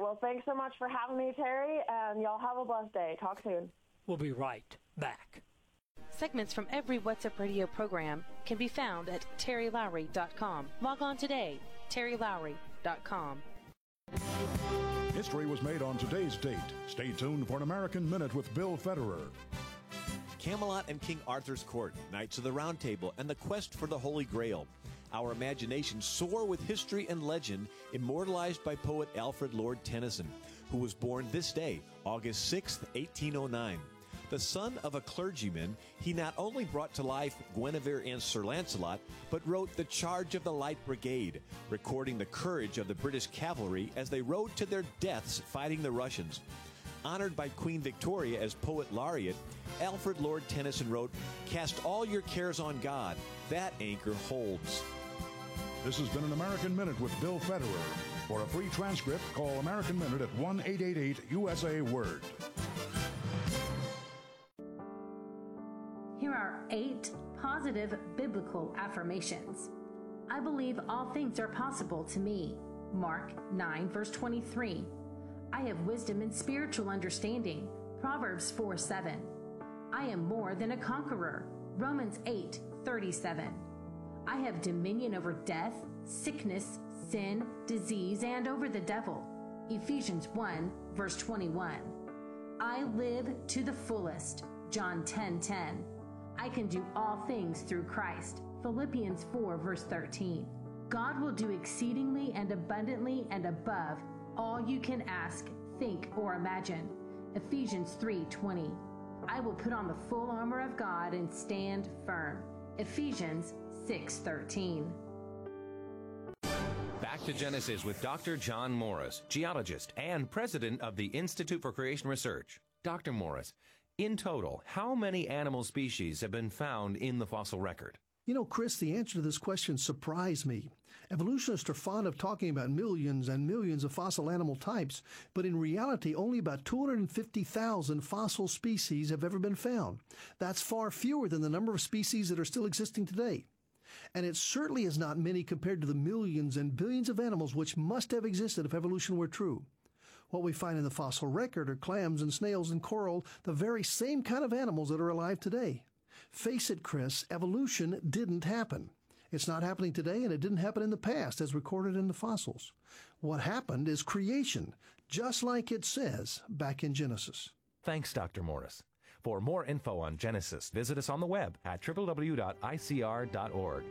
Well, thanks so much for having me, Terry, and y'all have a blessed day. Talk soon. We'll be right back. Segments from every What's Up Radio program can be found at terrylowry.com. Log on today, terrylowry.com. History was made on today's date. Stay tuned for an American Minute with Bill Federer. Camelot and King Arthur's Court, Knights of the Round Table, and the quest for the Holy Grail. Our imaginations soar with history and legend, immortalized by poet Alfred Lord Tennyson, who was born this day, August 6, 1809. The son of a clergyman, he not only brought to life Guinevere and Sir Lancelot, but wrote The Charge of the Light Brigade, recording the courage of the British cavalry as they rode to their deaths fighting the Russians. Honored by Queen Victoria as Poet Laureate, Alfred Lord Tennyson wrote, "Cast all your cares on God, that anchor holds." This has been an American Minute with Bill Federer. For a free transcript, call American Minute at 1-888-USA-WORD. Here are 8 positive biblical affirmations. I believe all things are possible to me. Mark 9, verse 23. I have wisdom and spiritual understanding. Proverbs 4:7. I am more than a conqueror. Romans 8:37. I have dominion over death, sickness, sin, disease, and over the devil. Ephesians 1, verse 21. I live to the fullest. John 10:10. I can do all things through Christ. Philippians 4, verse 13. God will do exceedingly and abundantly and above all you can ask, think, or imagine. Ephesians 3:20. I will put on the full armor of God and stand firm. Ephesians 6:13. Back to Genesis with Dr. John Morris, geologist and president of the Institute for Creation Research. Dr. Morris, in total, how many animal species have been found in the fossil record? You know, Chris, the answer to this question surprised me. Evolutionists are fond of talking about millions and millions of fossil animal types, but in reality, only about 250,000 fossil species have ever been found. That's far fewer than the number of species that are still existing today. And it certainly is not many compared to the millions and billions of animals which must have existed if evolution were true. What we find in the fossil record are clams and snails and coral, the very same kind of animals that are alive today. Face it, Chris, evolution didn't happen. It's not happening today, and it didn't happen in the past, as recorded in the fossils. What happened is creation, just like it says back in Genesis. Thanks, Dr. Morris. For more info on Genesis, visit us on the web at www.icr.org.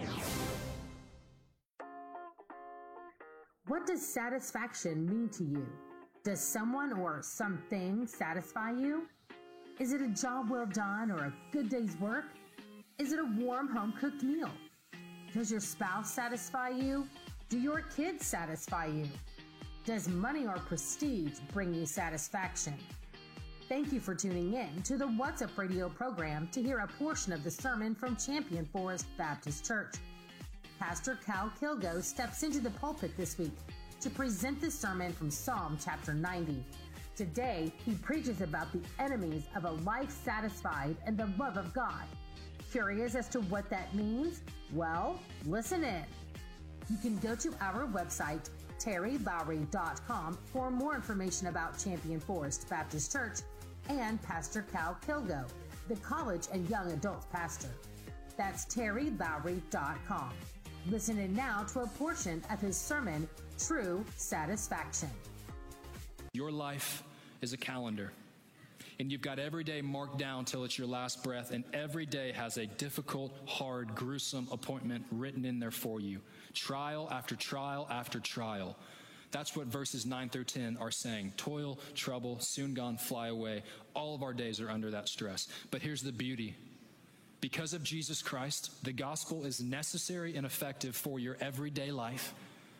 What does satisfaction mean to you? Does someone or something satisfy you? Is it a job well done or a good day's work? Is it a warm home-cooked meal? Does your spouse satisfy you? Do your kids satisfy you? Does money or prestige bring you satisfaction? Thank you for tuning in to the What's Up Radio program to hear a portion of the sermon from Champion Forest Baptist Church. Pastor Cal Kilgo steps into the pulpit this week to present the sermon from Psalm chapter 90. Today, he preaches about the enemies of a life satisfied in the love of God. Curious as to what that means? Well, listen in. You can go to our website, terrylowry.com, for more information about Champion Forest Baptist Church and Pastor Cal Kilgo, the college and young adult pastor. That's terrylowry.com. Listen in now to a portion of his sermon, True Satisfaction. Your life is a calendar, and you've got every day marked down till it's your last breath, and every day has a difficult, hard, gruesome appointment written in there for you. Trial after trial after trial. That's what verses 9 through 10 are saying. Toil, trouble, soon gone, fly away. All of our days are under that stress. But here's the beauty. Because of Jesus Christ, the gospel is necessary and effective for your everyday life.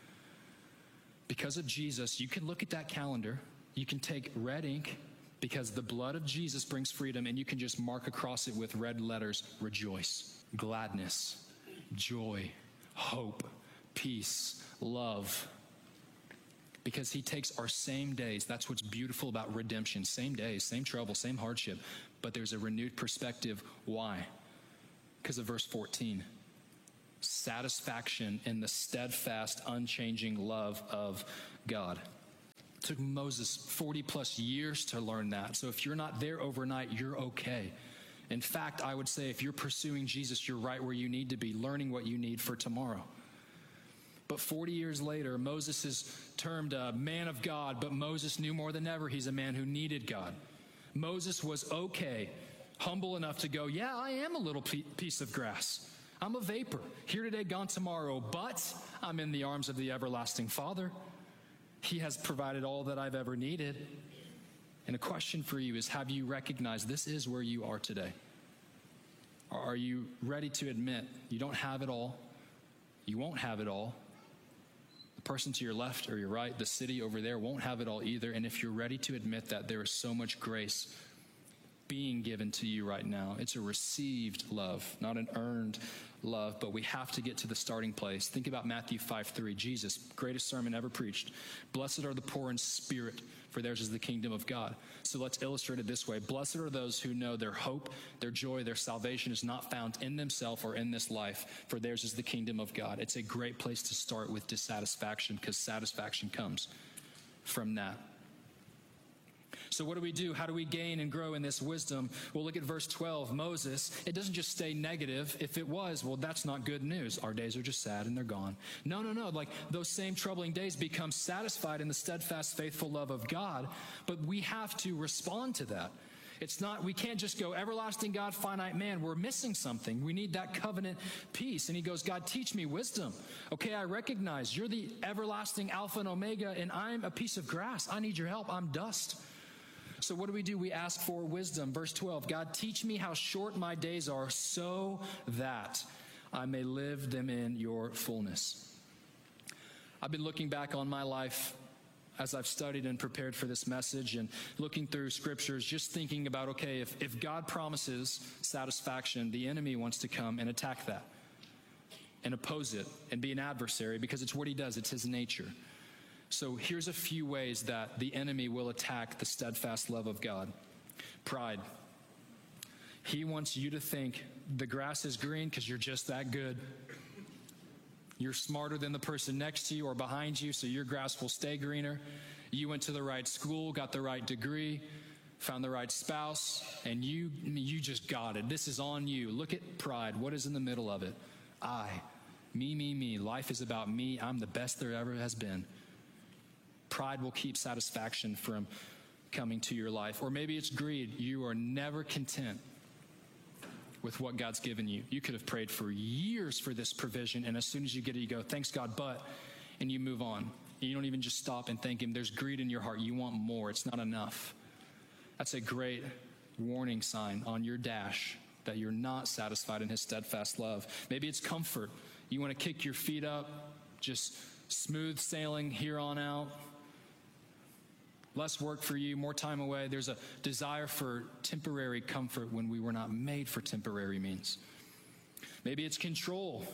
Because of Jesus, you can look at that calendar, you can take red ink, because the blood of Jesus brings freedom, and you can just mark across it with red letters, rejoice, gladness, joy, hope, peace, love. Because he takes our same days. That's what's beautiful about redemption. Same days, same trouble, same hardship, but there's a renewed perspective. Why? Because of verse 14. Satisfaction in the steadfast, unchanging love of God. It took Moses 40 plus years to learn that. So if you're not there overnight, you're okay. In fact, I would say if you're pursuing Jesus, you're right where you need to be, learning what you need for tomorrow. But 40 years later, Moses is termed a man of God, but Moses knew more than ever he's a man who needed God. Moses was okay, humble enough to go, yeah, I am a little piece of grass. I'm a vapor, here today, gone tomorrow, but I'm in the arms of the everlasting Father. He has provided all that I've ever needed. And a question for you is, have you recognized this is where you are today? Are you ready to admit you don't have it all? You won't have it all. The person to your left or your right, the city over there, won't have it all either. And if you're ready to admit that, there is so much grace being given to you right now. It's a received love, not an earned love, but we have to get to the starting place. Think about Matthew 5:3. Jesus, greatest sermon ever preached. Blessed are the poor in spirit, for theirs is the kingdom of God. So let's illustrate it this way. Blessed are those who know their hope, their joy, their salvation is not found in themselves or in this life, for theirs is the kingdom of God. It's a great place to start with dissatisfaction, because satisfaction comes from that. So what do we do? How do we gain and grow in this wisdom? Well, look at verse 12. Moses, it doesn't just stay negative. If it was, well, that's not good news. Our days are just sad and they're gone. No. Like those same troubling days become satisfied in the steadfast, faithful love of God. But we have to respond to that. It's not, we can't just go, everlasting God, finite man. We're missing something. We need that covenant peace. And he goes, God, teach me wisdom. Okay, I recognize you're the everlasting Alpha and Omega, and I'm a piece of grass. I need your help. I'm dust. So what do? We ask for wisdom. Verse 12, God, teach me how short my days are so that I may live them in your fullness. I've been looking back on my life as I've studied and prepared for this message and looking through scriptures, just thinking about, okay, if God promises satisfaction, the enemy wants to come and attack that and oppose it and be an adversary, because it's what he does. It's his nature. So here's a few ways that the enemy will attack the steadfast love of God. Pride. He wants you to think the grass is green because you're just that good. You're smarter than the person next to you or behind you, so your grass will stay greener. You went to the right school, got the right degree, found the right spouse, and you just got it. This is on you. Look at pride. What is in the middle of it? I. Me. Life is about me. I'm the best there ever has been. Pride will keep satisfaction from coming to your life. Or maybe it's greed. You are never content with what God's given you. You could have prayed for years for this provision, and as soon as you get it, you go, thanks God, but, and you move on. You don't even just stop and thank him. There's greed in your heart. You want more. It's not enough. That's a great warning sign on your dash that you're not satisfied in his steadfast love. Maybe it's comfort. You want to kick your feet up, just smooth sailing here on out. Less work for you, more time away. There's a desire for temporary comfort when we were not made for temporary means. Maybe it's control.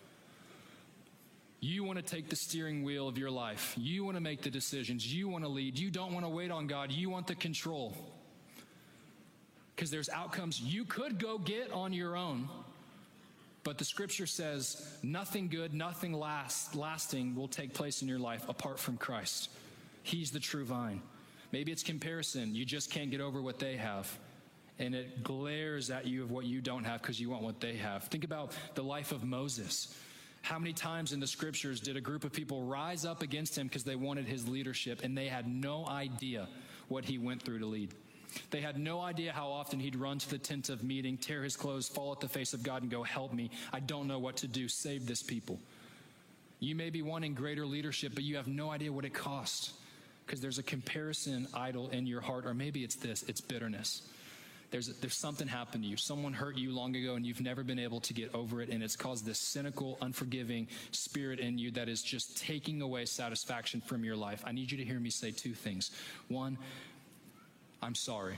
You want to take the steering wheel of your life. You want to make the decisions. You want to lead. You don't want to wait on God. You want the control. Because there's outcomes you could go get on your own. But the scripture says nothing good, nothing lasting will take place in your life apart from Christ. He's the true vine. Maybe it's comparison. You just can't get over what they have. And it glares at you of what you don't have because you want what they have. Think about the life of Moses. How many times in the scriptures did a group of people rise up against him because they wanted his leadership, and they had no idea what he went through to lead? They had no idea how often he'd run to the tent of meeting, tear his clothes, fall at the face of God and go, help me. I don't know what to do. Save this people. You may be wanting greater leadership, but you have no idea what it costs. Because there's a comparison idol in your heart, or maybe it's this, it's bitterness. There's something happened to you. Someone hurt you long ago and you've never been able to get over it, and it's caused this cynical, unforgiving spirit in you that is just taking away satisfaction from your life. I need you to hear me say two things. One, I'm sorry.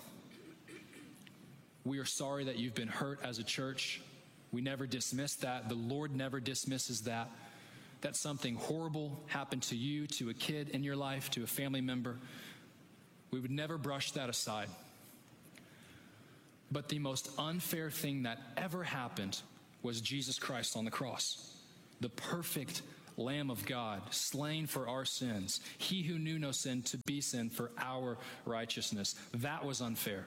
We are sorry that you've been hurt as a church. We never dismiss that. The Lord never dismisses that. That something horrible happened to you, to a kid in your life, to a family member. We would never brush that aside. But the most unfair thing that ever happened was Jesus Christ on the cross. The perfect, Lamb of God, slain for our sins, he who knew no sin to be sin for our righteousness. That was unfair.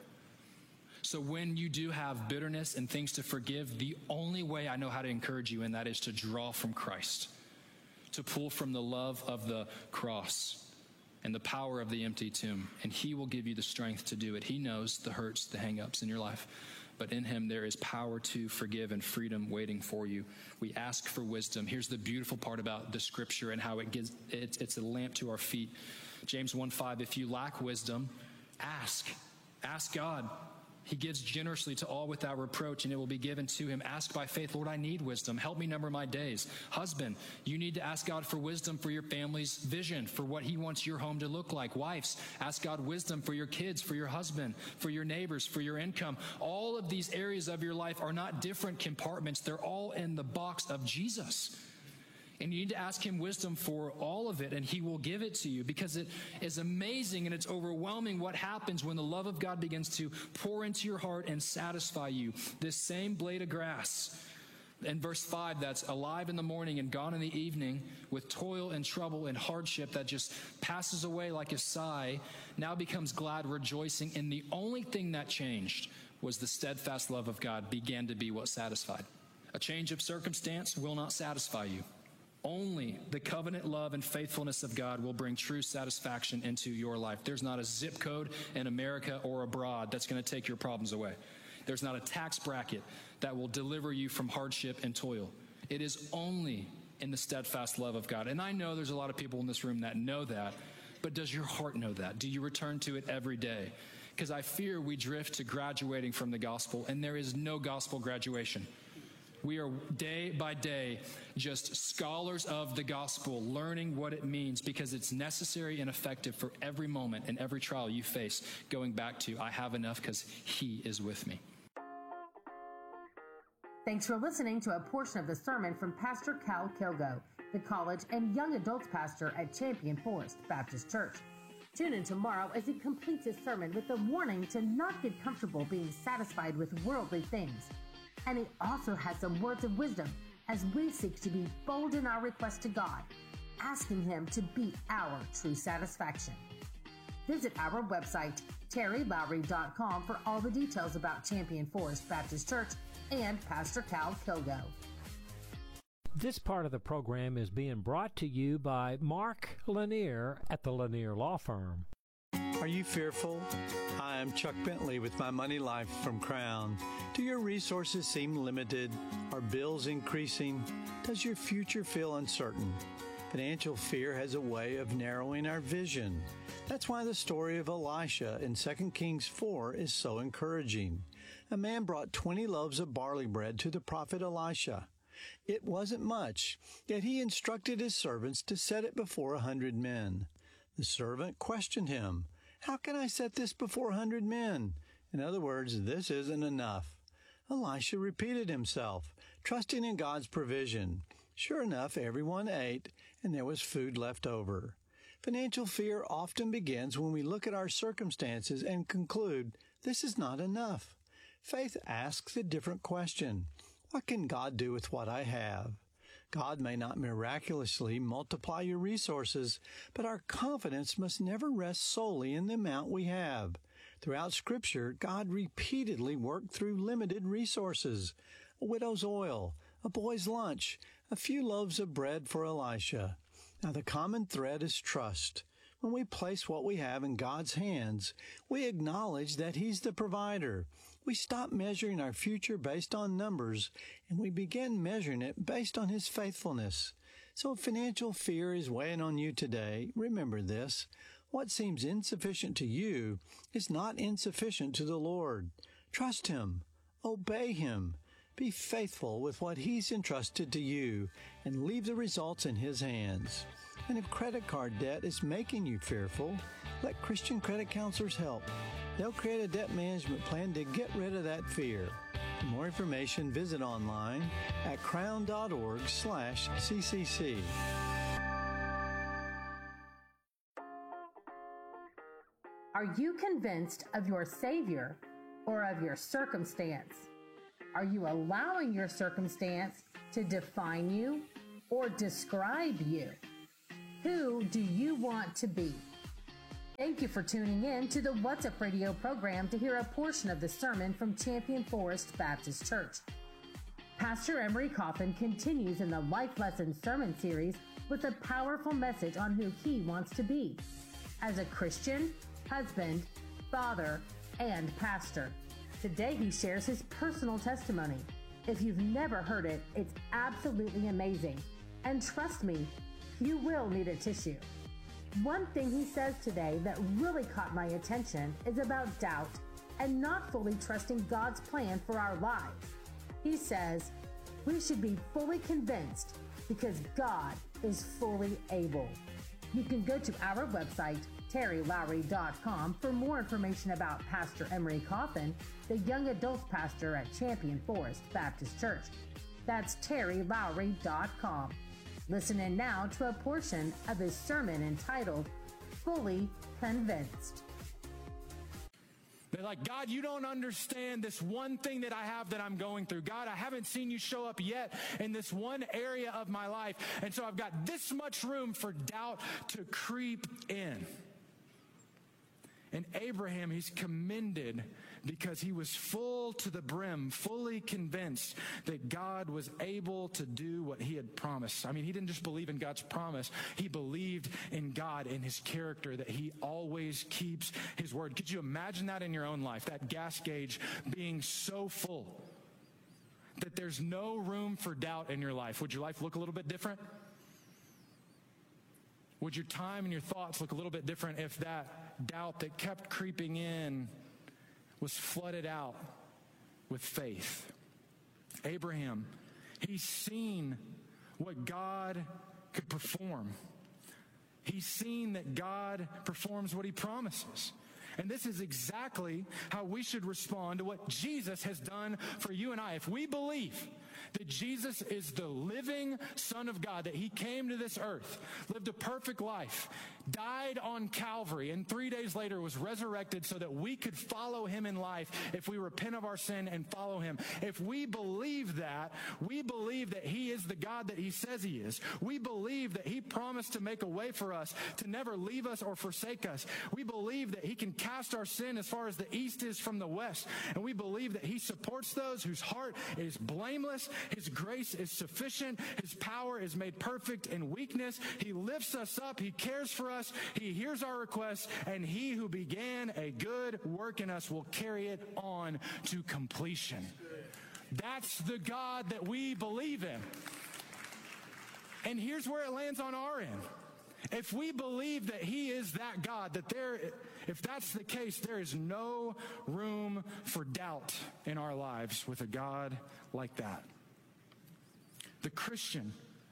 So when you do have bitterness and things to forgive, the only way I know how to encourage you in that is to draw from Christ, to pull from the love of the cross and the power of the empty tomb. And he will give you the strength to do it. He knows the hurts, the hang-ups in your life. But in him there is power to forgive and freedom waiting for you. We ask for wisdom. Here's the beautiful part about the scripture and how it's a lamp to our feet. James 1:5, if you lack wisdom, ask. Ask God. He gives generously to all without reproach, and it will be given to him. Ask by faith, Lord, I need wisdom. Help me number my days. Husband, you need to ask God for wisdom for your family's vision, for what he wants your home to look like. Wives, ask God wisdom for your kids, for your husband, for your neighbors, for your income. All of these areas of your life are not different compartments. They're all in the box of Jesus. And you need to ask him wisdom for all of it, and he will give it to you, because it is amazing and it's overwhelming what happens when the love of God begins to pour into your heart and satisfy you. This same blade of grass, in verse 5, that's alive in the morning and gone in the evening, with toil and trouble and hardship that just passes away like a sigh, now becomes glad, rejoicing. And the only thing that changed was the steadfast love of God began to be what satisfied. A change of circumstance will not satisfy you. Only the covenant love and faithfulness of God will bring true satisfaction into your life. There's not a zip code in America or abroad that's going to take your problems away. There's not a tax bracket that will deliver you from hardship and toil. It is only in the steadfast love of God. And I know there's a lot of people in this room that know that, but does your heart know that? Do you return to it every day? Because I fear we drift to graduating from the gospel, and there is no gospel graduation. We are day by day just scholars of the gospel, learning what it means, because it's necessary and effective for every moment and every trial you face, going back to, I have enough because he is with me. Thanks for listening to a portion of the sermon from Pastor Cal Kilgo, the college and young adults pastor at Champion Forest Baptist Church. Tune in tomorrow as he completes his sermon with a warning to not get comfortable being satisfied with worldly things. And he also has some words of wisdom as we seek to be bold in our request to God, asking him to be our true satisfaction. Visit our website, terrylowry.com, for all the details about Champion Forest Baptist Church and Pastor Cal Kilgo. This part of the program is being brought to you by Mark Lanier at the Lanier Law Firm. Are you fearful? Hi, I'm Chuck Bentley with My Money Life from Crown. Do your resources seem limited? Are bills increasing? Does your future feel uncertain? Financial fear has a way of narrowing our vision. That's why the story of Elisha in 2 Kings 4 is so encouraging. A man brought 20 loaves of barley bread to the prophet Elisha. It wasn't much, yet he instructed his servants to set it before 100 men. The servant questioned him, "How can I set this before 100 men? In other words, this isn't enough." Elisha repeated himself, trusting in God's provision. Sure enough, everyone ate, and there was food left over. Financial fear often begins when we look at our circumstances and conclude, this is not enough. Faith asks a different question. What can God do with what I have? God may not miraculously multiply your resources, but our confidence must never rest solely in the amount we have. Throughout Scripture, God repeatedly worked through limited resources. A widow's oil, a boy's lunch, a few loaves of bread for Elisha. Now the common thread is trust. When we place what we have in God's hands, we acknowledge that He's the provider. We stop measuring our future based on numbers, and we begin measuring it based on His faithfulness. So if financial fear is weighing on you today, remember this. What seems insufficient to you is not insufficient to the Lord. Trust Him. Obey Him. Be faithful with what He's entrusted to you, and leave the results in His hands. And if credit card debt is making you fearful, let Christian credit counselors help. They'll create a debt management plan to get rid of that fear. For more information, visit online at crown.org/CCC. Are you convinced of your Savior or of your circumstance? Are you allowing your circumstance to define you or describe you? Who do you want to be? Thank you for tuning in to the What's Up Radio program to hear a portion of the sermon from Champion Forest Baptist Church. Pastor Emery Coffin continues in the Life Lessons sermon series with a powerful message on who he wants to be as a Christian, husband, father, and pastor. Today he shares his personal testimony. If you've never heard it, it's absolutely amazing. And trust me, you will need a tissue. One thing he says today that really caught my attention is about doubt and not fully trusting God's plan for our lives. He says, we should be fully convinced because God is fully able. You can go to our website, terrylowry.com, for more information about Pastor Emery Coffin, the young adults pastor at Champion Forest Baptist Church. That's terrylowry.com. Listen in now to a portion of his sermon entitled, Fully Convinced. They're like, God, you don't understand this one thing that I have that I'm going through. God, I haven't seen you show up yet in this one area of my life. And so I've got this much room for doubt to creep in. And Abraham, he's commended because he was full to the brim, fully convinced that God was able to do what he had promised. I mean, he didn't just believe in God's promise. He believed in God, in his character, that he always keeps his word. Could you imagine that in your own life, that gas gauge being so full that there's no room for doubt in your life? Would your life look a little bit different? Would your time and your thoughts look a little bit different if that doubt that kept creeping in was flooded out with faith? Abraham, he's seen what God could perform. He's seen that God performs what he promises. And this is exactly how we should respond to what Jesus has done for you and I. If we believe that Jesus is the living Son of God, that he came to this earth, lived a perfect life, died on Calvary, and 3 days later was resurrected so that we could follow him in life if we repent of our sin and follow him. If we believe that, we believe that he is the God that he says he is. We believe that he promised to make a way for us, to never leave us or forsake us. We believe that he can cast our sin as far as the east is from the west. And we believe that he supports those whose heart is blameless. His grace is sufficient. His power is made perfect in weakness. He lifts us up. He cares for us. He hears our requests. And he who began a good work in us will carry it on to completion. That's the God that we believe in. And here's where it lands on our end. If we believe that he is that God, if that's the case, there is no room for doubt in our lives with a God like that. The Christian,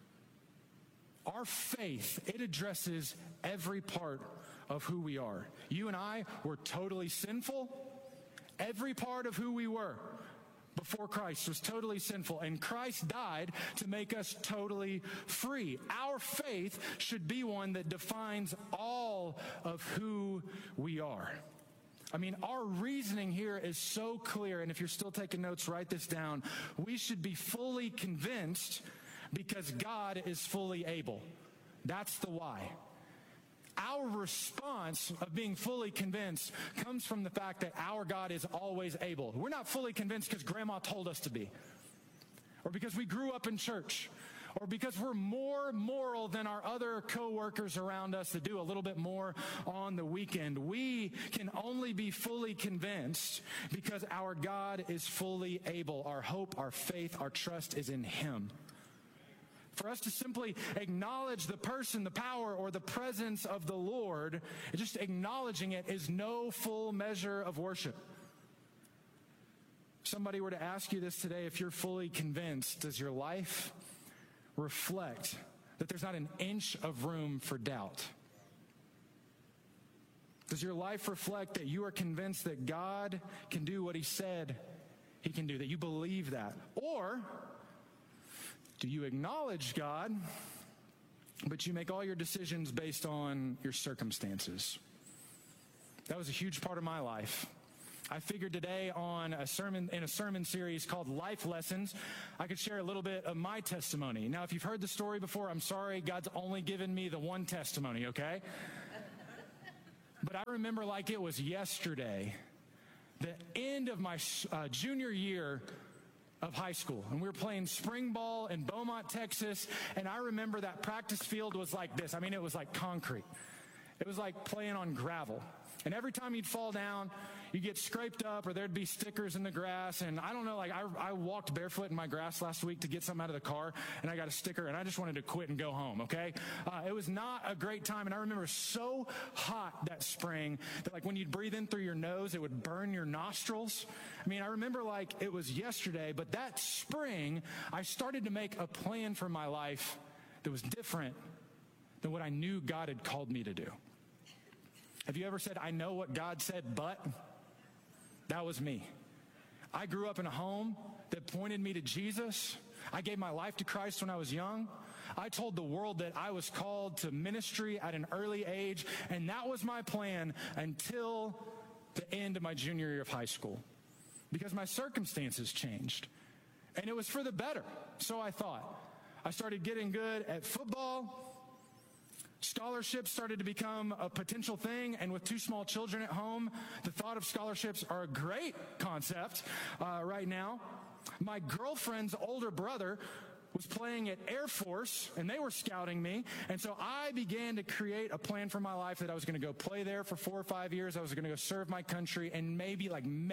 our faith, it addresses every part of who we are. You and I were totally sinful. Every part of who we were before Christ was totally sinful, and Christ died to make us totally free. Our faith should be one that defines all of who we are. I mean, our reasoning here is so clear, and if you're still taking notes, write this down. We should be fully convinced because God is fully able. That's the why. Our response of being fully convinced comes from the fact that our God is always able. We're not fully convinced because grandma told us to be, or because we grew up in church, or because we're more moral than our other coworkers around us that do a little bit more on the weekend. We can only be fully convinced because our God is fully able. Our hope, our faith, our trust is in him. For us to simply acknowledge the person, the power, or the presence of the Lord, just acknowledging it is no full measure of worship. If somebody were to ask you this today, if you're fully convinced, does your life reflect that there's not an inch of room for doubt? Does your life reflect that you are convinced that God can do what he said he can do, that you believe that? Or do you acknowledge God, but you make all your decisions based on your circumstances? That was a huge part of my life. I figured today in a sermon series called Life Lessons, I could share a little bit of my testimony. Now, if you've heard the story before, I'm sorry, God's only given me the one testimony, okay? But I remember like it was yesterday, the end of my junior year of high school. And we were playing spring ball in Beaumont, Texas. And I remember that practice field was like this. I mean, it was like concrete. It was like playing on gravel. And every time you'd fall down, you'd get scraped up, or there'd be stickers in the grass. And I don't know, like I walked barefoot in my grass last week to get something out of the car, and I got a sticker, and I just wanted to quit and go home, okay? It was not a great time. And I remember so hot that spring that like when you'd breathe in through your nose, it would burn your nostrils. I mean, I remember like it was yesterday, but that spring, I started to make a plan for my life that was different than what I knew God had called me to do. Have you ever said, I know what God said, but? That was me. I grew up in a home that pointed me to Jesus. I gave my life to Christ when I was young. I told the world that I was called to ministry at an early age, and that was my plan until the end of my junior year of high school, because my circumstances changed, and it was for the better, so I thought. I started getting good at football. Scholarships started to become a potential thing, and with two small children at home, the thought of scholarships are a great concept right now. My girlfriend's older brother was playing at Air Force, and they were scouting me, and so I began to create a plan for my life that I was going to go play there for 4 or 5 years. I was going to go serve my country, and maybe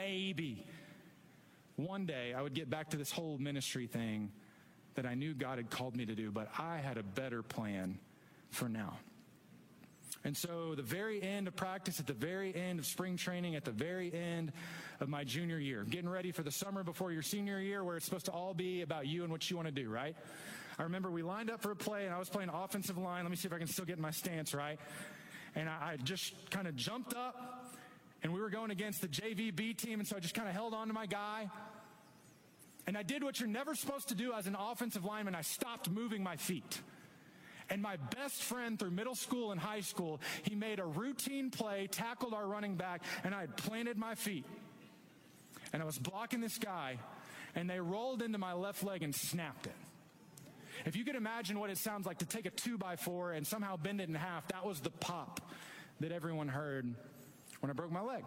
one day I would get back to this whole ministry thing that I knew God had called me to do, but I had a better plan for now. And so the very end of practice, at the very end of spring training, at the very end of my junior year, getting ready for the summer before your senior year, where it's supposed to all be about you and what you want to do, right? I remember we lined up for a play, and I was playing offensive line. Let me see if I can still get in my stance, right? And I just kind of jumped up, and we were going against the JV team, and so I just kind of held on to my guy. And I did what you're never supposed to do as an offensive lineman. I stopped moving my feet. And my best friend through middle school and high school, he made a routine play, tackled our running back, and I had planted my feet. And I was blocking this guy, and they rolled into my left leg and snapped it. If you could imagine what it sounds like to take a 2x4 and somehow bend it in half, that was the pop that everyone heard when I broke my leg.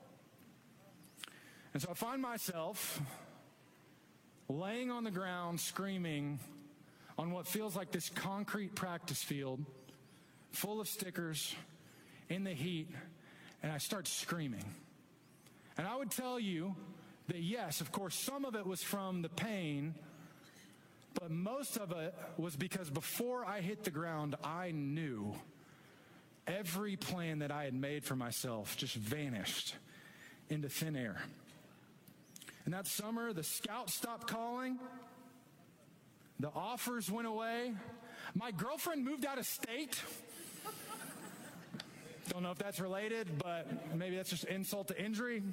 And so I find myself laying on the ground screaming on what feels like this concrete practice field full of stickers in the heat, and I start screaming. And I would tell you that yes, of course, some of it was from the pain, but most of it was because before I hit the ground, I knew every plan that I had made for myself just vanished into thin air. And that summer, the scouts stopped calling. The offers went away. My girlfriend moved out of state. Don't know if that's related, but maybe that's just insult to injury.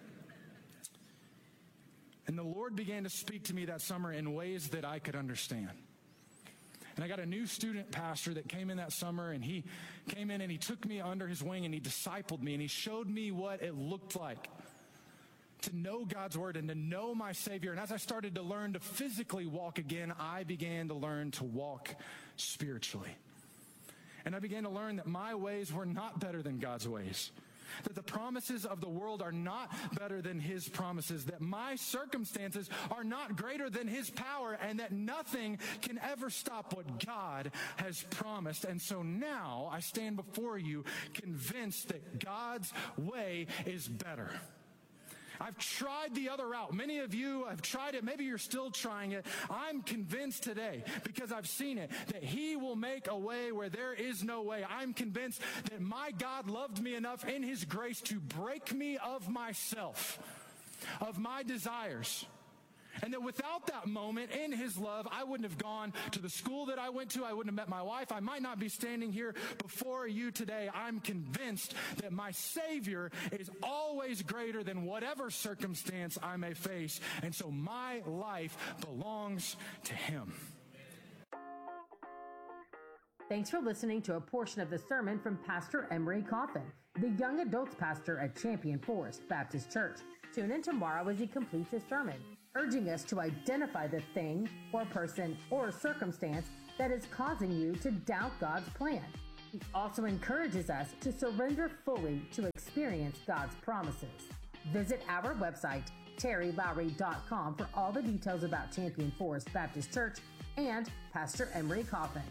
And the Lord began to speak to me that summer in ways that I could understand. And I got a new student pastor that came in that summer, and he came in and he took me under his wing and he discipled me and he showed me what it looked like to know God's word and to know my Savior. And as I started to learn to physically walk again, I began to learn to walk spiritually. And I began to learn that my ways were not better than God's ways, that the promises of the world are not better than His promises, that my circumstances are not greater than His power, and that nothing can ever stop what God has promised. And so now I stand before you convinced that God's way is better. I've tried the other route. Many of you have tried it. Maybe you're still trying it. I'm convinced today, because I've seen it, that He will make a way where there is no way. I'm convinced that my God loved me enough in His grace to break me of myself, of my desires. And that without that moment in His love, I wouldn't have gone to the school that I went to. I wouldn't have met my wife. I might not be standing here before you today. I'm convinced that my Savior is always greater than whatever circumstance I may face. And so my life belongs to Him. Thanks for listening to a portion of the sermon from Pastor Emery Coffin, the young adults pastor at Champion Forest Baptist Church. Tune in tomorrow as he completes his sermon, urging us to identify the thing or person or circumstance that is causing you to doubt God's plan. He also encourages us to surrender fully to experience God's promises. Visit our website, terrylowry.com, for all the details about Champion Forest Baptist Church and Pastor Emery Coffin.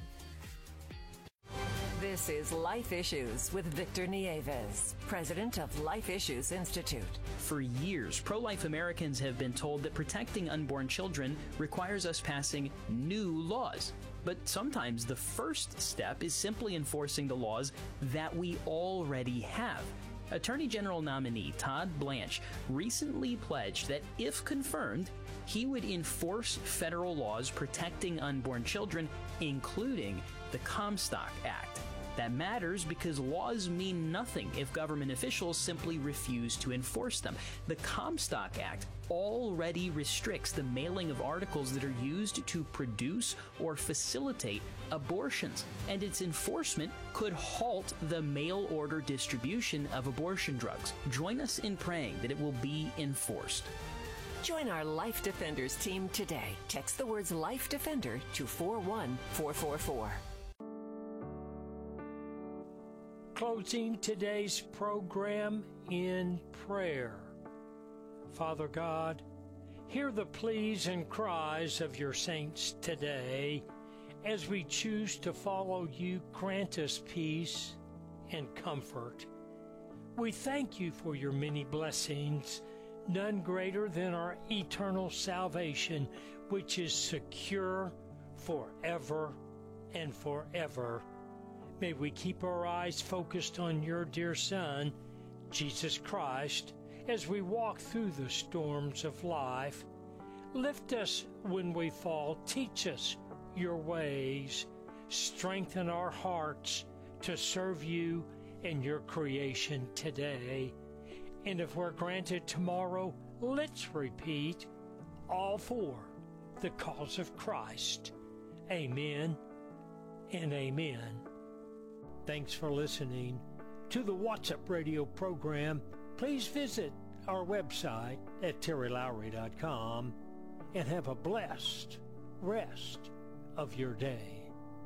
This is Life Issues with Victor Nieves, president of Life Issues Institute. For years, pro-life Americans have been told that protecting unborn children requires us passing new laws. But sometimes the first step is simply enforcing the laws that we already have. Attorney General nominee Todd Blanche recently pledged that if confirmed, he would enforce federal laws protecting unborn children, including the Comstock Act. That matters because laws mean nothing if government officials simply refuse to enforce them. The Comstock Act already restricts the mailing of articles that are used to produce or facilitate abortions, and its enforcement could halt the mail order distribution of abortion drugs. Join us in praying that it will be enforced. Join our Life Defenders team today. Text the words Life Defender to 41444. Closing today's program in prayer. Father God, hear the pleas and cries of your saints today. As we choose to follow you, grant us peace and comfort. We thank you for your many blessings, none greater than our eternal salvation, which is secure forever and forever. May we keep our eyes focused on your dear Son, Jesus Christ, as we walk through the storms of life. Lift us when we fall. Teach us your ways. Strengthen our hearts to serve you and your creation today. And if we're granted tomorrow, let's repeat, all for the cause of Christ. Amen and amen. Thanks for listening to the What's Up Radio program. Please visit our website at terrylowry.com and have a blessed rest of your day.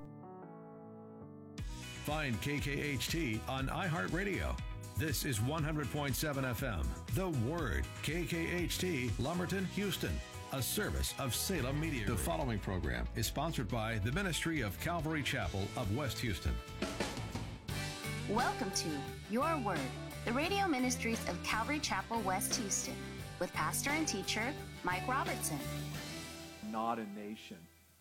Find KKHT on iHeartRadio. This is 100.7 FM. The Word, KKHT, Lumberton, Houston. A service of Salem Media. The following program is sponsored by the Ministry of Calvary Chapel of West Houston. Welcome to Your Word, the radio ministries of Calvary Chapel, West Houston, with pastor and teacher Mike Robertson. Not a nation.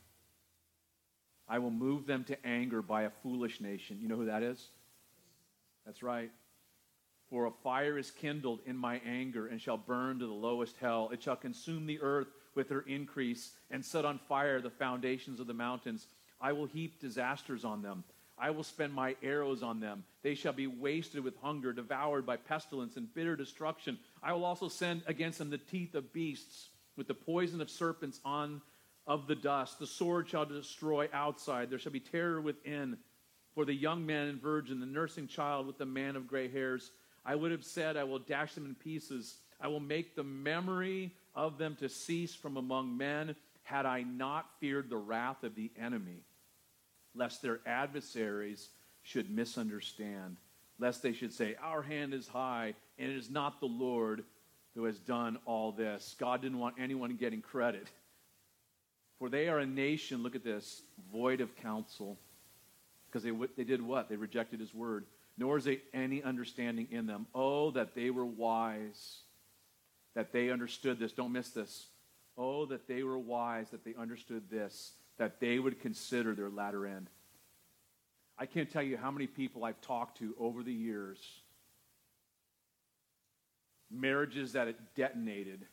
I will move them to anger by a foolish nation. You know who that is? That's right. For a fire is kindled in my anger and shall burn to the lowest hell. It shall consume the earth with her increase and set on fire the foundations of the mountains. I will heap disasters on them. I will spend my arrows on them. They shall be wasted with hunger, devoured by pestilence and bitter destruction. I will also send against them the teeth of beasts, with the poison of serpents of the dust. The sword shall destroy outside. There shall be terror within. For the young man and virgin, the nursing child with the man of gray hairs, I would have said, I will dash them in pieces. I will make the memory of them to cease from among men, had I not feared the wrath of the enemy, lest their adversaries should misunderstand, lest they should say, our hand is high, and it is not the Lord who has done all this. God didn't want anyone getting credit. For they are a nation, look at this, void of counsel. Because they did what? They rejected his word. Nor is there any understanding in them. Oh, that they were wise, that they understood this. Don't miss this. Oh, that they were wise, that they understood this, that they would consider their latter end. I can't tell you how many people I've talked to over the years, marriages that had detonated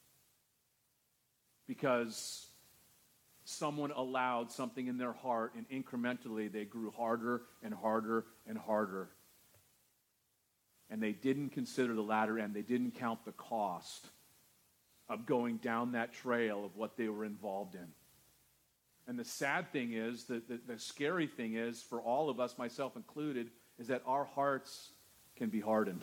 because someone allowed something in their heart, and incrementally they grew harder and harder and harder. And they didn't consider the latter end. They didn't count the cost of going down that trail of what they were involved in. And the sad thing is, the scary thing is, for all of us, myself included, is that our hearts can be hardened.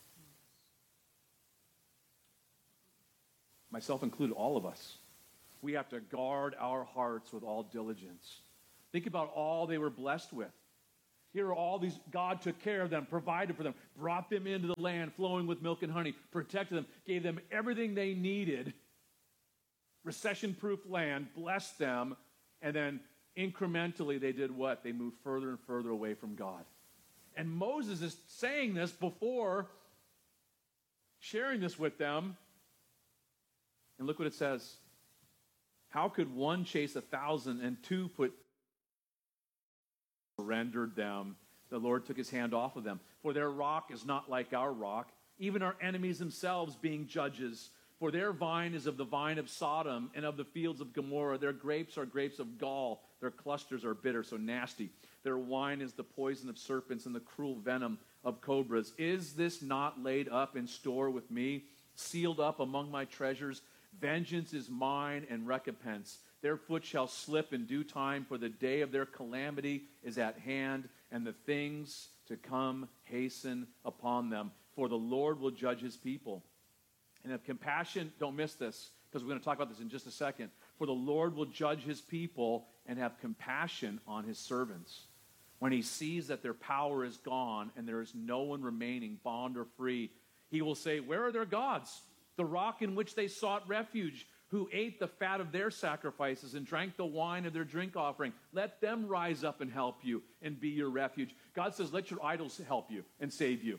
Myself included, all of us. We have to guard our hearts with all diligence. Think about all they were blessed with. Here are all these, God took care of them, provided for them, brought them into the land flowing with milk and honey, protected them, gave them everything they needed, recession-proof land, blessed them, and then incrementally they did what? They moved further and further away from God. And Moses is saying this before sharing this with them. And look what it says. How could one chase 1,000 and two surrendered them? The Lord took his hand off of them. For their rock is not like our rock, even our enemies themselves being judges. For their vine is of the vine of Sodom and of the fields of Gomorrah. Their grapes are grapes of gall. Their clusters are bitter, so nasty. Their wine is the poison of serpents and the cruel venom of cobras. Is this not laid up in store with me, sealed up among my treasures? Vengeance is mine and recompense. Their foot shall slip in due time, for the day of their calamity is at hand, and the things to come hasten upon them. For the Lord will judge his people. And have compassion, don't miss this, because we're going to talk about this in just a second. For the Lord will judge his people and have compassion on his servants. When he sees that their power is gone and there is no one remaining, bond or free, he will say, where are their gods? The rock in which they sought refuge, who ate the fat of their sacrifices and drank the wine of their drink offering. Let them rise up and help you and be your refuge. God says, let your idols help you and save you.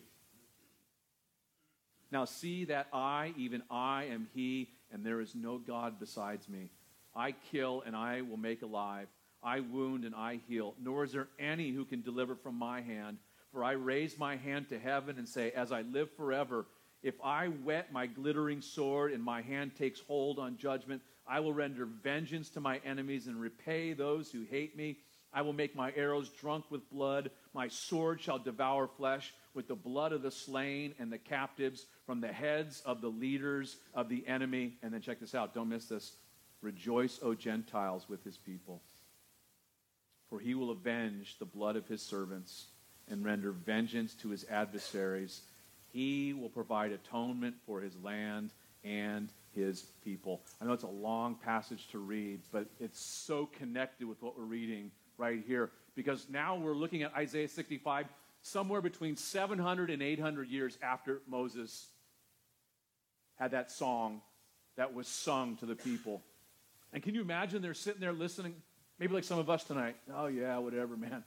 Now see that I, even I, am he, and there is no God besides me. I kill and I will make alive. I wound and I heal. Nor is there any who can deliver from my hand. For I raise my hand to heaven and say, as I live forever, if I whet my glittering sword and my hand takes hold on judgment, I will render vengeance to my enemies and repay those who hate me. I will make my arrows drunk with blood. My sword shall devour flesh with the blood of the slain and the captives from the heads of the leaders of the enemy. And then check this out. Don't miss this. Rejoice, O Gentiles, with his people. For he will avenge the blood of his servants and render vengeance to his adversaries. He will provide atonement for his land and his people. I know it's a long passage to read, but it's so connected with what we're reading right here. Because now we're looking at Isaiah 65, somewhere between 700 and 800 years after Moses had that song that was sung to the people. And can you imagine they're sitting there listening, maybe like some of us tonight. Oh yeah, whatever, man.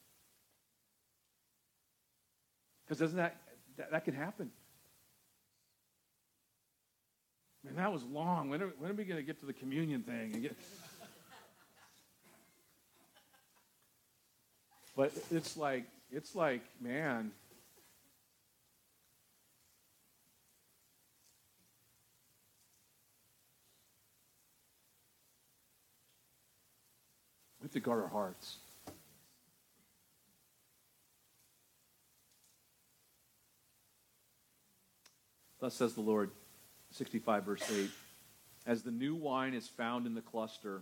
Because doesn't that can happen? Man, that was long. When are we going to get to the communion thing? And but it's like, man. We have to guard our hearts. Thus says the Lord, 65 verse 8, as the new wine is found in the cluster,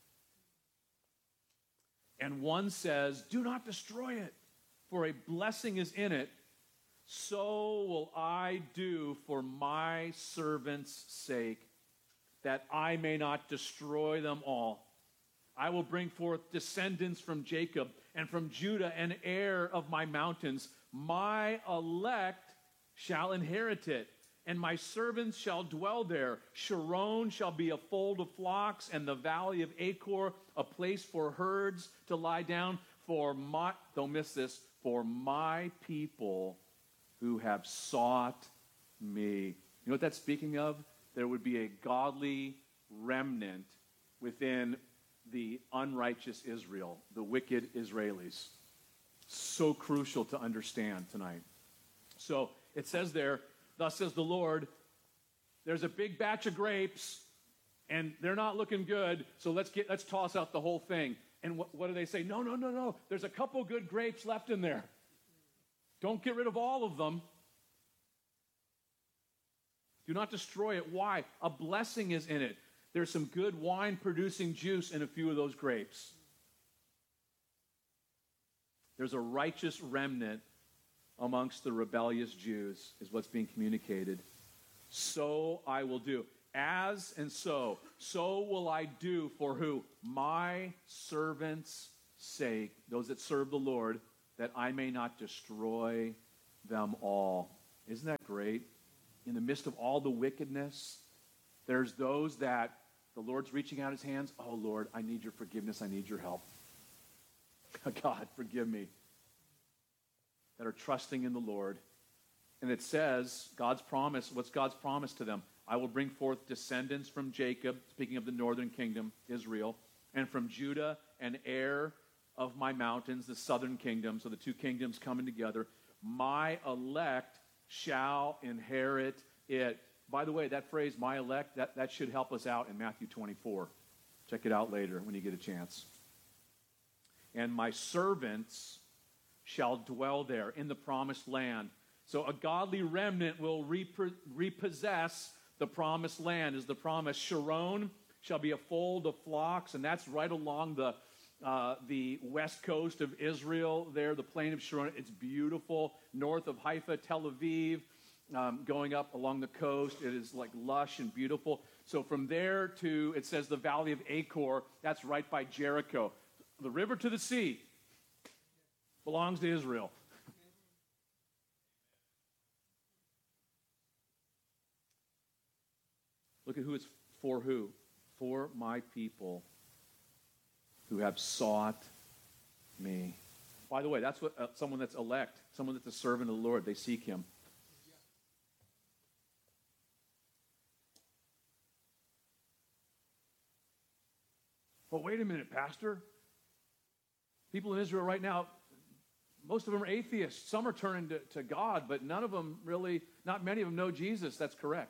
and one says, do not destroy it, for a blessing is in it, so will I do for my servants' sake, that I may not destroy them all. I will bring forth descendants from Jacob, and from Judah an heir of my mountains. My elect shall inherit it, and my servants shall dwell there. Sharon shall be a fold of flocks, and the valley of Achor a place for herds to lie down. Don't miss this, for my people who have sought me. You know what that's speaking of? There would be a godly remnant within the unrighteous Israel, the wicked Israelis. So crucial to understand tonight. So it says there, thus says the Lord, there's a big batch of grapes, and they're not looking good, so let's toss out the whole thing. And what do they say? No. There's a couple good grapes left in there. Don't get rid of all of them. Do not destroy it. Why? A blessing is in it. There's some good wine-producing juice in a few of those grapes. There's a righteous remnant amongst the rebellious Jews, is what's being communicated. So I will do. As and so will I do for who? My servants' sake, those that serve the Lord, that I may not destroy them all. Isn't that great? In the midst of all the wickedness, there's those that the Lord's reaching out his hands. Oh, Lord, I need your forgiveness. I need your help. God, forgive me. That are trusting in the Lord. And it says, God's promise, what's God's promise to them? I will bring forth descendants from Jacob, speaking of the northern kingdom, Israel, and from Judah, an heir of my mountains, the southern kingdom. So the two kingdoms coming together. My elect shall inherit it. By the way, that phrase, my elect, that should help us out in Matthew 24. Check it out later when you get a chance. And my servants shall dwell there in the promised land. So a godly remnant will repossess the promised land. Is the promise Sharon shall be a fold of flocks, and that's right along the west coast of Israel there, the plain of Sharon. It's beautiful. North of Haifa, Tel Aviv, going up along the coast. It is like lush and beautiful. So from there to, it says the valley of Achor, that's right by Jericho. The river to the sea belongs to Israel. Look at who it's for who? For my people who have sought me. By the way, that's what someone that's elect, someone that's a servant of the Lord, they seek him. Well, wait a minute, Pastor. People in Israel right now, most of them are atheists. Some are turning to God, but none of them really, not many of them know Jesus. That's correct.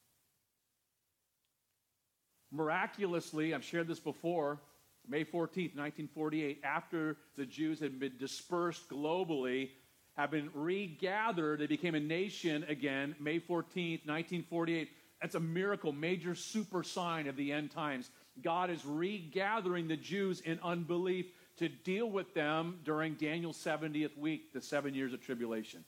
Miraculously, I've shared this before, May 14th, 1948, after the Jews had been dispersed globally, have been regathered, they became a nation again, May 14th, 1948. That's a miracle, major super sign of the end times. God is regathering the Jews in unbelief to deal with them during Daniel's 70th week, the 7 years of tribulation.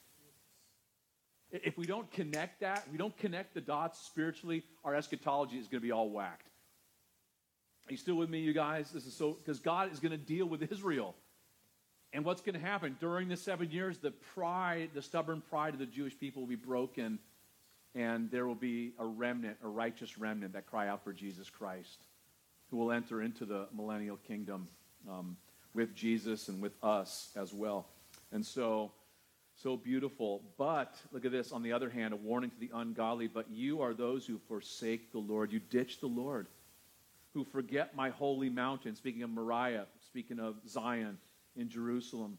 If we don't connect that, we don't connect the dots spiritually, our eschatology is going to be all whacked. Are you still with me, you guys? This is so, because God is going to deal with Israel. And what's going to happen? During the 7 years, the stubborn pride of the Jewish people will be broken, and there will be a remnant, a righteous remnant that cry out for Jesus Christ, who will enter into the millennial kingdom with Jesus and with us as well. And so beautiful. But, look at this, on the other hand, a warning to the ungodly, but you are those who forsake the Lord. You ditch the Lord, who forget my holy mountain, speaking of Moriah, speaking of Zion in Jerusalem,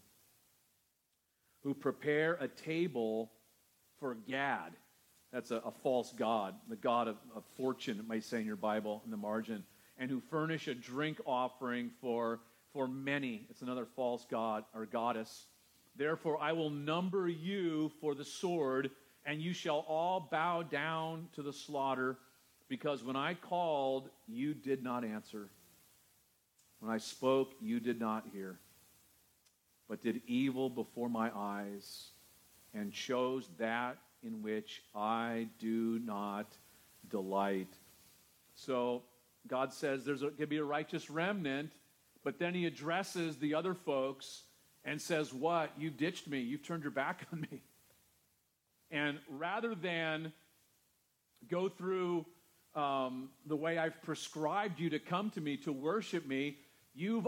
who prepare a table for Gad. That's a false god, the god of fortune, it might say in your Bible in the margin, and who furnish a drink offering for many. It's another false god or goddess. Therefore, I will number you for the sword, and you shall all bow down to the slaughter, because when I called, you did not answer. When I spoke, you did not hear, but did evil before my eyes, and chose that in which I do not delight. So God says there's going to be a righteous remnant, but then he addresses the other folks and says, what? You ditched me. You've turned your back on me. And rather than go through the way I've prescribed you to come to me, to worship me, you've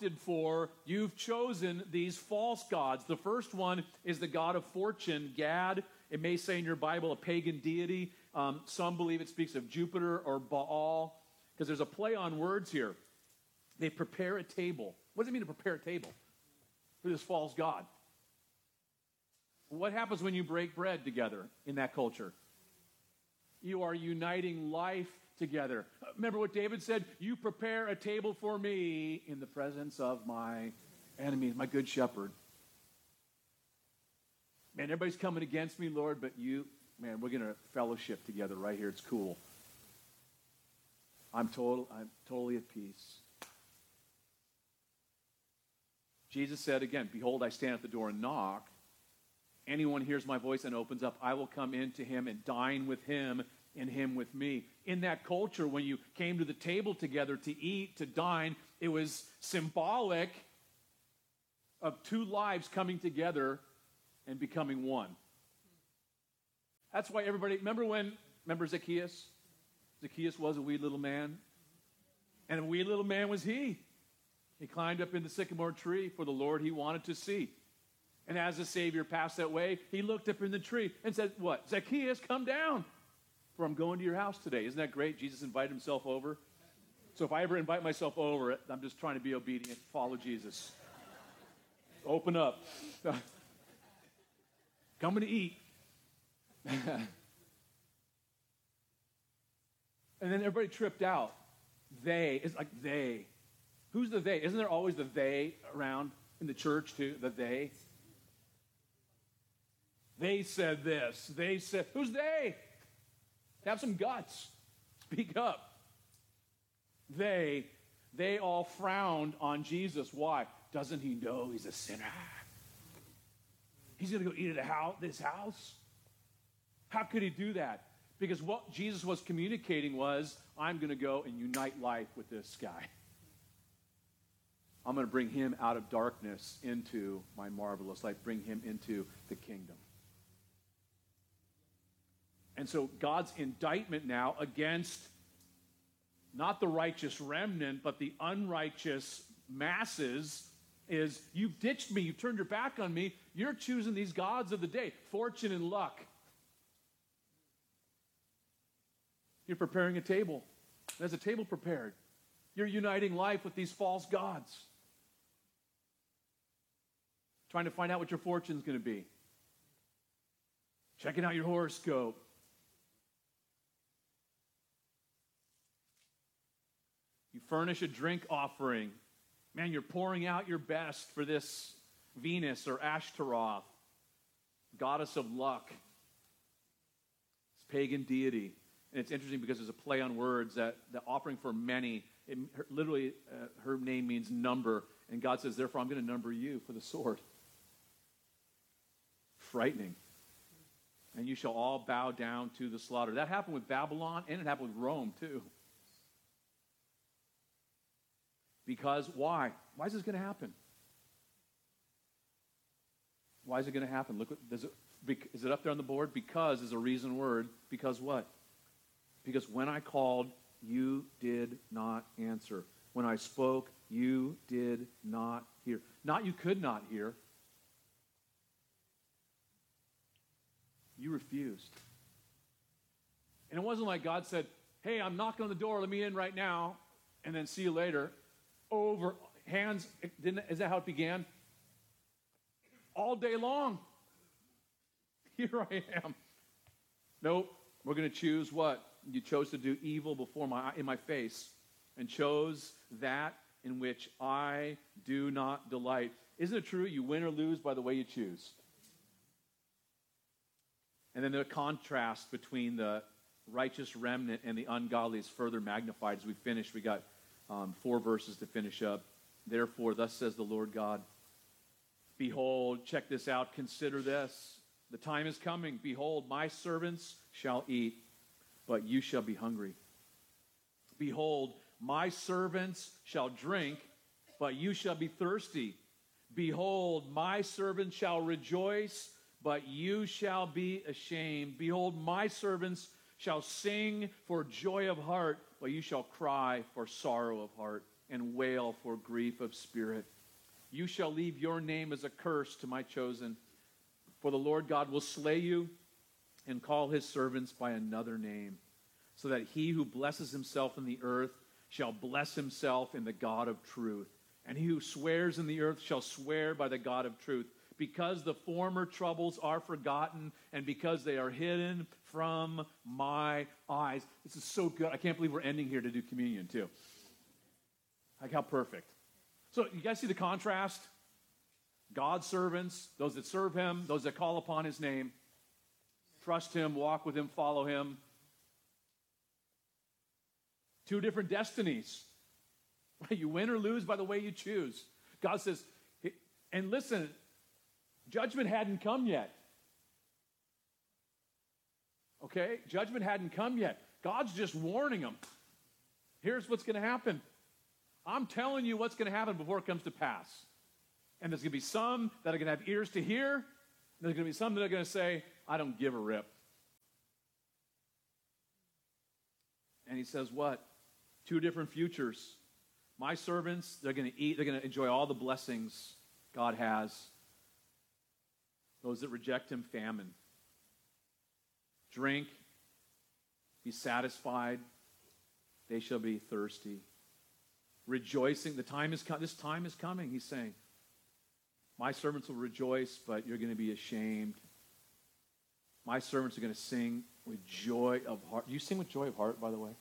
chosen these false gods. The first one is the god of fortune, Gad. It may say in your Bible a pagan deity. Some believe it speaks of Jupiter or Baal, because there's a play on words here. They prepare a table. What does it mean to prepare a table for this false god? What happens when you break bread together in that culture? You are uniting life together. Remember what David said? You prepare a table for me in the presence of my enemies, my good shepherd. Man, everybody's coming against me, Lord, but we're going to fellowship together right here. It's cool. I'm totally at peace. Jesus said again, behold, I stand at the door and knock. Anyone hears my voice and opens up, I will come into him and dine with him and him with me. In that culture, when you came to the table together to eat, to dine, it was symbolic of two lives coming together and becoming one. That's why everybody, remember Zacchaeus? Zacchaeus was a wee little man. And a wee little man was he. He climbed up in the sycamore tree for the Lord he wanted to see. And as the Savior passed that way, he looked up in the tree and said, what? Zacchaeus, come down, for I'm going to your house today. Isn't that great? Jesus invited himself over. So if I ever invite myself over, I'm just trying to be obedient, follow Jesus. Open up. Coming to eat. And then everybody tripped out. It's like they. Who's the they? Isn't there always the they around in the church too? The they. They said this. They said, who's they? Have some guts. Speak up. They all frowned on Jesus. Why? Doesn't he know he's a sinner? He's going to go eat at this house? How could he do that? Because what Jesus was communicating was, I'm going to go and unite life with this guy. I'm going to bring him out of darkness into my marvelous light, bring him into the kingdom. And so God's indictment now against not the righteous remnant, but the unrighteous masses is, you've ditched me, you've turned your back on me, you're choosing these gods of the day, fortune and luck. You're preparing a table. There's a table prepared. You're uniting life with these false gods. Trying to find out what your fortune's going to be. Checking out your horoscope. You furnish a drink offering. Man, you're pouring out your best for this Venus or Ashtaroth, goddess of luck. It's pagan deity. And it's interesting because there's a play on words that the offering for many, literally her name means number. And God says, therefore, I'm going to number you for the sword. Frightening. And you shall all bow down to the slaughter. That happened with Babylon, and it happened with Rome, too. Because, why? Why is this going to happen? Why is it going to happen? Look, is it up there on the board? Because is a reason word. Because what? Because when I called, you did not answer. When I spoke, you did not hear. Not you could not hear. You refused. And it wasn't like God said, hey, I'm knocking on the door, let me in right now, and then see you later. Over hands, is that how it began? All day long. Here I am. Nope, we're going to choose what? You chose to do evil in my face, and chose that in which I do not delight. Isn't it true? You win or lose by the way you choose. And then the contrast between the righteous remnant and the ungodly is further magnified. As we finish, we got 4 verses to finish up. Therefore, thus says the Lord God, behold, check this out, consider this. The time is coming. Behold, my servants shall eat, but you shall be hungry. Behold, my servants shall drink, but you shall be thirsty. Behold, my servants shall rejoice, but you shall be ashamed. Behold, my servants shall sing for joy of heart, but you shall cry for sorrow of heart and wail for grief of spirit. You shall leave your name as a curse to my chosen, for the Lord God will slay you and call his servants by another name, so that he who blesses himself in the earth shall bless himself in the God of truth. And he who swears in the earth shall swear by the God of truth, because the former troubles are forgotten and because they are hidden from my eyes. This is so good. I can't believe we're ending here to do communion too. Like how perfect. So you guys see the contrast? God's servants, those that serve him, those that call upon his name, trust him, walk with him, follow him. Two different destinies. You win or lose by the way you choose. God says, and listen, judgment hadn't come yet. Okay? Judgment hadn't come yet. God's just warning them. Here's what's going to happen. I'm telling you what's going to happen before it comes to pass. And there's going to be some that are going to have ears to hear. And there's going to be some that are going to say, I don't give a rip. And he says what? Two different futures. My servants, they're going to eat, they're going to enjoy all the blessings God has. Those that reject him, famine. Drink, be satisfied, they shall be thirsty. Rejoicing, this time is coming, he's saying. My servants will rejoice, but you're going to be ashamed. My servants are going to sing with joy of heart. Do you sing with joy of heart, by the way?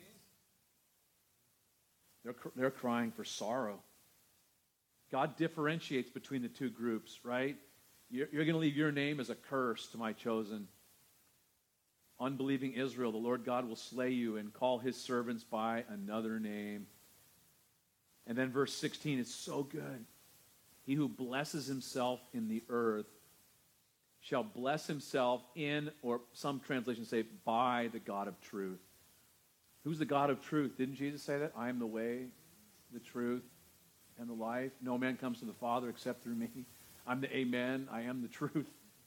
They're crying for sorrow. God differentiates between the two groups, right? You're going to leave your name as a curse to my chosen. Unbelieving Israel, the Lord God will slay you and call his servants by another name. And then verse 16 is so good. He who blesses himself in the earth shall bless himself in, or some translations say, by the God of truth. Who's the God of truth? Didn't Jesus say that? I am the way, the truth, and the life. No man comes to the Father except through me. I'm the Amen. I am the truth.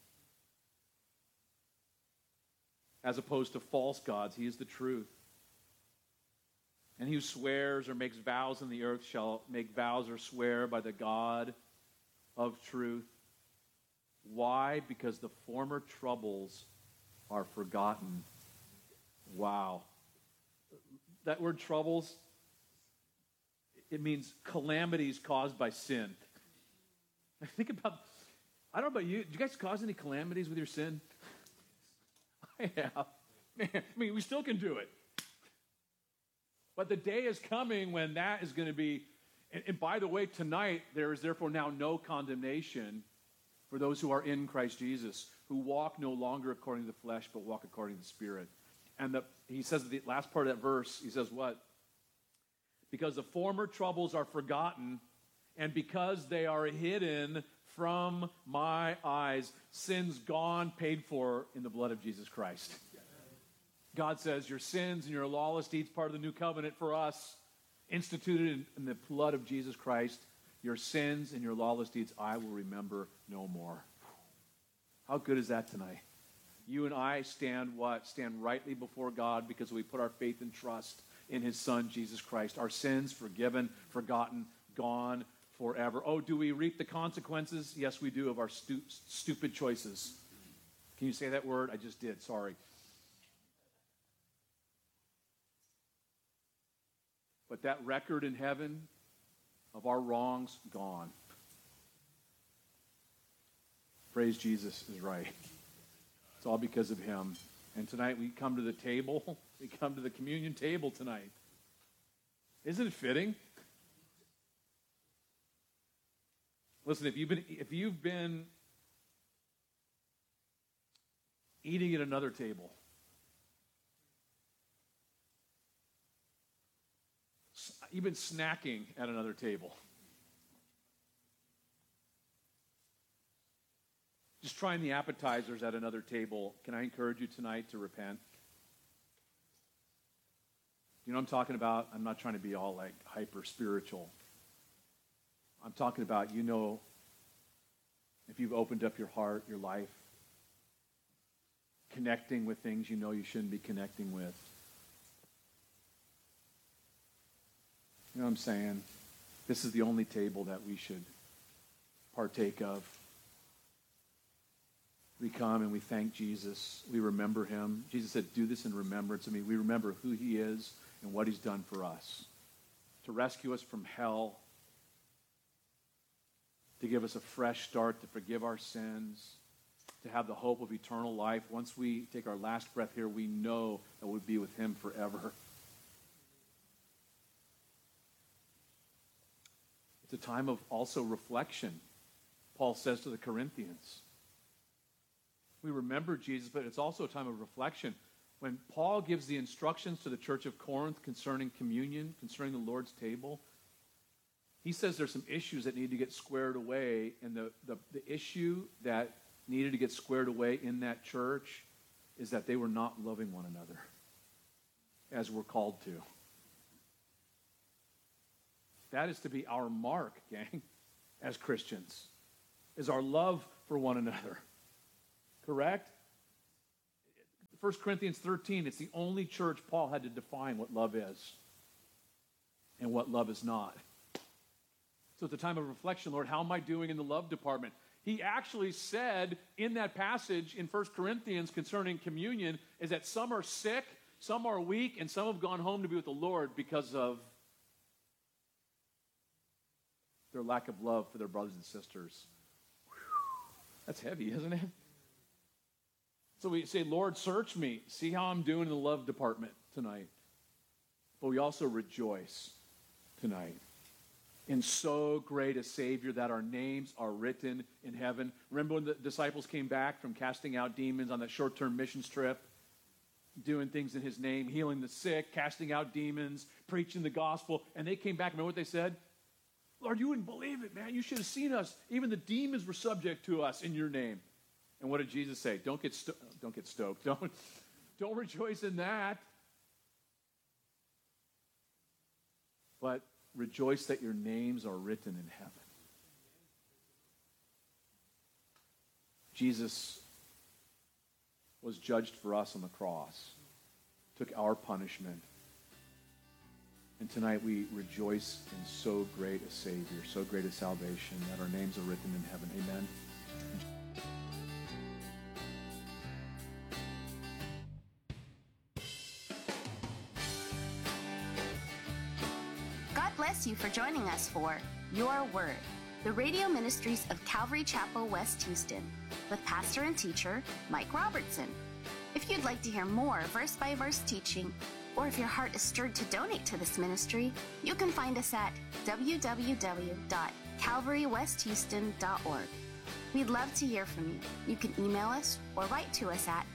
As opposed to false gods, he is the truth. And he who swears or makes vows in the earth shall make vows or swear by the God of truth. Why? Because the former troubles are forgotten. Wow. That word troubles, it means calamities caused by sin. Think about, I don't know about you, did you guys cause any calamities with your sin? I have. Man, I mean, we still can do it. But the day is coming when that is going to be, and by the way, tonight, there is therefore now no condemnation for those who are in Christ Jesus, who walk no longer according to the flesh, but walk according to the Spirit. And he says at the last part of that verse, he says what? Because the former troubles are forgotten, and because they are hidden from my eyes, sins gone, paid for in the blood of Jesus Christ. God says your sins and your lawless deeds, part of the new covenant for us, instituted in the blood of Jesus Christ, your sins and your lawless deeds I will remember no more. How good is that tonight? You and I stand what? Stand rightly before God because we put our faith and trust in his Son, Jesus Christ. Our sins forgiven, forgotten, gone forever. Oh, do we reap the consequences? Yes, we do, of our stupid choices. Can you say that word? I just did, sorry. But that record in heaven of our wrongs, gone. Praise Jesus is right. It's all because of him. And tonight we come to the table. We come to the communion table tonight. Isn't it fitting? Listen, if you've been eating at another table, you've been snacking at another table, just trying the appetizers at another table, can I encourage you tonight to repent? You know what I'm talking about? I'm not trying to be all like hyper spiritual. I'm talking about, you know, if you've opened up your heart, your life, connecting with things you know you shouldn't be connecting with. You know what I'm saying? This is the only table that we should partake of. We come and we thank Jesus. We remember him. Jesus said, do this in remembrance of me. We remember who he is and what he's done for us. To rescue us from hell. To give us a fresh start, to forgive our sins. To have the hope of eternal life. Once we take our last breath here, we know that we'll be with him forever. It's a time of also reflection, Paul says to the Corinthians. We remember Jesus, but it's also a time of reflection. When Paul gives the instructions to the church of Corinth concerning communion, concerning the Lord's table, he says there's some issues that need to get squared away, and the issue that needed to get squared away in that church is that they were not loving one another as we're called to. That is to be our mark, gang, as Christians, is our love for one another. Correct? 1 Corinthians 13, it's the only church Paul had to define what love is and what love is not. So at the time of reflection, Lord, how am I doing in the love department? He actually said in that passage in 1 Corinthians concerning communion is that some are sick, some are weak, and some have gone home to be with the Lord because of their lack of love for their brothers and sisters. Whew. That's heavy, isn't it? So we say, Lord, search me. See how I'm doing in the love department tonight. But we also rejoice tonight in so great a Savior that our names are written in heaven. Remember when the disciples came back from casting out demons on that short-term missions trip? Doing things in his name, healing the sick, casting out demons, preaching the gospel. And they came back, remember what they said? Lord, you wouldn't believe it, man. You should have seen us. Even the demons were subject to us in your name. And what did Jesus say? Don't get stoked. Don't rejoice in that. But rejoice that your names are written in heaven. Jesus was judged for us on the cross, took our punishment. And tonight we rejoice in so great a Savior, so great a salvation that our names are written in heaven. Amen. God bless you for joining us for Your Word, the radio ministries of Calvary Chapel, West Houston, with pastor and teacher Mike Robertson. If you'd like to hear more verse-by-verse teaching, or if your heart is stirred to donate to this ministry, you can find us at www.calvarywesthouston.org. We'd love to hear from you. You can email us or write to us at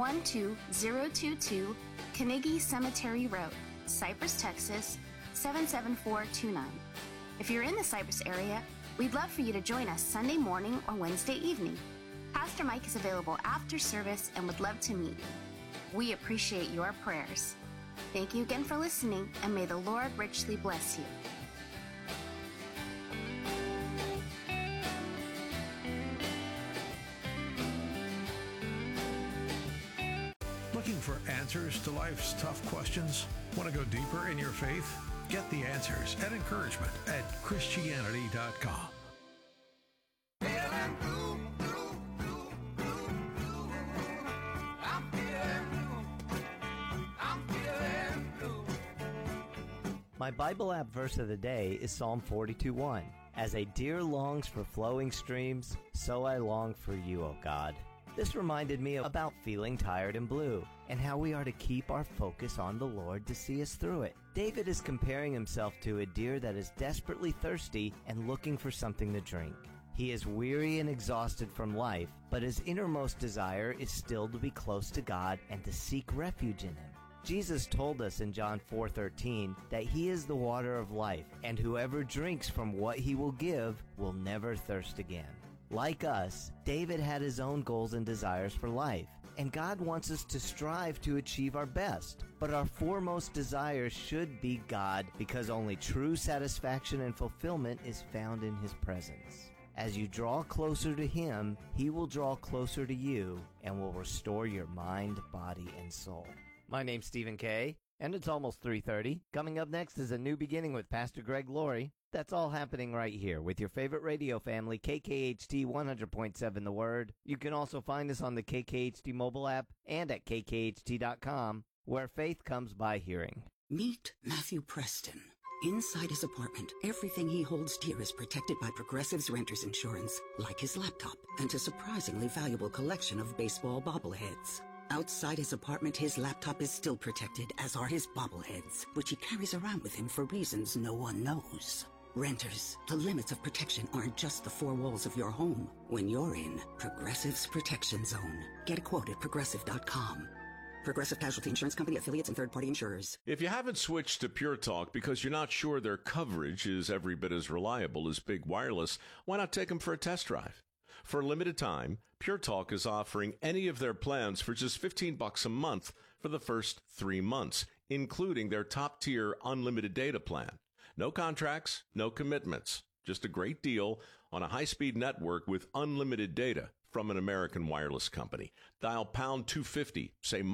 12022 Carnegie Cemetery Road, Cypress, Texas, 77429. If you're in the Cypress area, we'd love for you to join us Sunday morning or Wednesday evening. Pastor Mike is available after service and would love to meet you. We appreciate your prayers. Thank you again for listening, and may the Lord richly bless you. Looking for answers to life's tough questions? Want to go deeper in your faith? Get the answers and encouragement at Christianity.com. My Bible app verse of the day is Psalm 42:1. As a deer longs for flowing streams, so I long for you, O God. This reminded me about feeling tired and blue, and how we are to keep our focus on the Lord to see us through it. David is comparing himself to a deer that is desperately thirsty and looking for something to drink. He is weary and exhausted from life, but his innermost desire is still to be close to God and to seek refuge in Him. Jesus told us in John 4:13 that He is the water of life, and whoever drinks from what He will give will never thirst again. Like us, David had his own goals and desires for life, and God wants us to strive to achieve our best. But our foremost desire should be God, because only true satisfaction and fulfillment is found in His presence. As you draw closer to Him, He will draw closer to you and will restore your mind, body, and soul. My name's Stephen Kay, and it's almost 3:30. Coming up next is A New Beginning with Pastor Greg Laurie. That's all happening right here with your favorite radio family, KKHT 100.7 The Word. You can also find us on the KKHT mobile app and at kkht.com, where faith comes by hearing. Meet Matthew Preston. Inside his apartment, everything he holds dear is protected by Progressive's Renter's Insurance, like his laptop and a surprisingly valuable collection of baseball bobbleheads. Outside his apartment, his laptop is still protected, as are his bobbleheads, which he carries around with him for reasons no one knows. Renters, the limits of protection aren't just the four walls of your home. When you're in Progressive's Protection Zone, get a quote at Progressive.com. Progressive Casualty Insurance Company, affiliates, and third-party insurers. If you haven't switched to Pure Talk because you're not sure their coverage is every bit as reliable as Big Wireless, why not take them for a test drive? For a limited time, Pure Talk is offering any of their plans for just $15 a month for the first 3 months, including their top-tier unlimited data plan. No contracts, no commitments, just a great deal on a high-speed network with unlimited data from an American wireless company. Dial pound 250, say